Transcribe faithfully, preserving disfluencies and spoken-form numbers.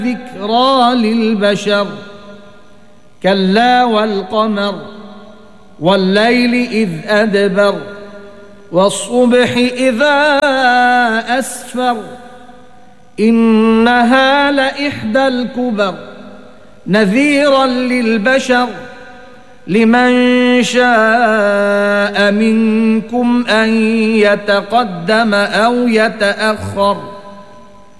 ذكرى للبشر كلا والقمر والليل إذ أدبر والصبح إذا أسفر إنها لإحدى الكبر نذيرا للبشر لمن شاء منكم أن يتقدم أو يتأخر